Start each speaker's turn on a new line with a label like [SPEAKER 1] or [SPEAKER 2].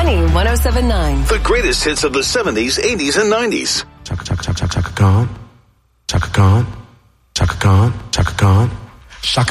[SPEAKER 1] Money 107.9.
[SPEAKER 2] The greatest hits of the 70s, 80s, and 90s.
[SPEAKER 3] Chaka, chaka, chaka, chaka, Khan. Chaka Khan. Chaka Khan. Chaka Khan. Chaka